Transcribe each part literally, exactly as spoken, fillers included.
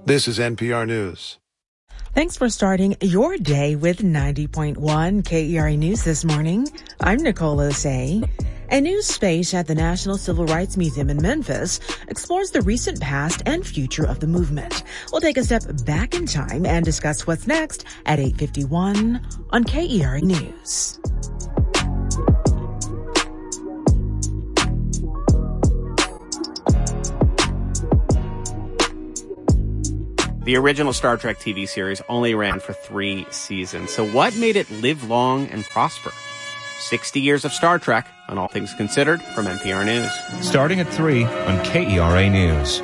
This is N P R News. Thanks for starting your day with ninety point one K E R A News this morning. I'm Nicole Osei. A new space at the National Civil Rights Museum in Memphis explores the recent past and future of the movement. We'll take a step back in time and discuss what's next at eight fifty-one on K E R A News. The original Star Trek T V series only ran for three seasons. So what made it live long and prosper? sixty years of Star Trek on All Things Considered from N P R News. Starting at three on K E R A News.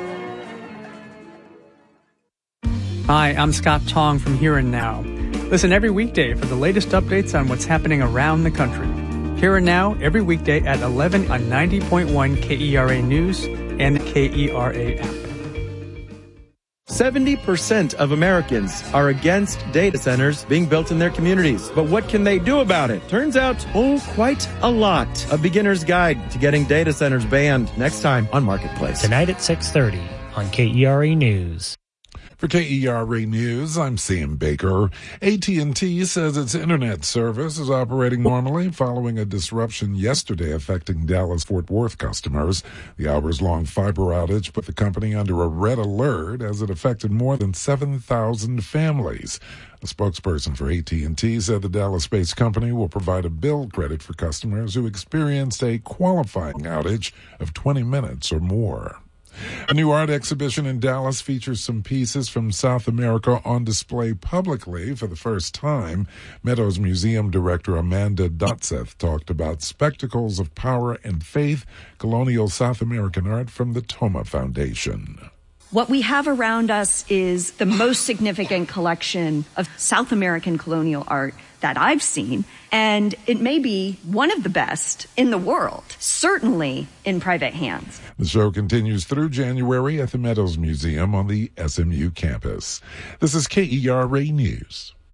Hi, I'm Scott Tong from Here and Now. Listen every weekday for the latest updates on what's happening around the country. Here and Now every weekday at eleven on ninety point one K E R A News and K E R A app. seventy percent of Americans are against data centers being built in their communities. But what can they do about it? Turns out, oh, quite a lot. A beginner's guide to getting data centers banned next time on Marketplace. Tonight at six thirty on K E R A News. For K E R A News, I'm Sam Baker. A T and T says its internet service is operating normally following a disruption yesterday affecting Dallas-Fort Worth customers. The hours-long fiber outage put the company under a red alert as it affected more than seven thousand families. A spokesperson for A T and T said the Dallas-based company will provide a bill credit for customers who experienced a qualifying outage of twenty minutes or more. A new art exhibition in Dallas features some pieces from South America on display publicly for the first time. Meadows Museum director Amanda Dotseth talked about Spectacles of Power and Faith, colonial South American art from the Toma Foundation. What we have around us is the most significant collection of South American colonial art that I've seen, and it may be one of the best in the world, certainly in private hands. The show continues through January at the Meadows Museum on the S M U campus. This is K E R A News.